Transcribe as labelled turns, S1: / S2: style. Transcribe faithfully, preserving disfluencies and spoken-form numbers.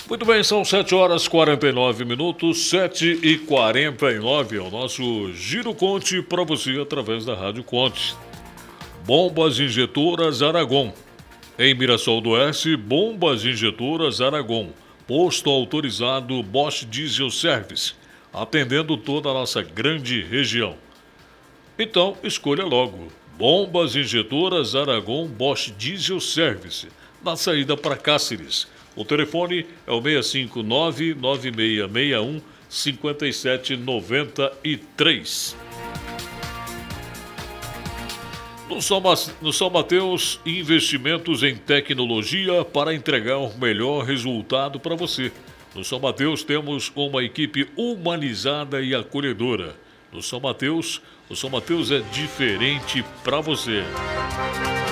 S1: Muito bem, são sete horas e quarenta e nove minutos, sete e quarenta e nove é o nosso Giro Conte para você através da Rádio Conte. Bombas Injetoras Aragon. Em Mirassol do Oeste, Bombas Injetoras Aragon. Posto autorizado Bosch Diesel Service, atendendo toda a nossa grande região. Então, escolha logo. Bombas Injetoras Aragon Bosch Diesel Service, na saída para Cáceres. O telefone é o seis cinco nove, nove seis seis um, cinco sete nove três. No São, no São Mateus, investimentos em tecnologia para entregar o melhor resultado para você. No São Mateus temos uma equipe humanizada e acolhedora. No São Mateus, o São Mateus é diferente para você.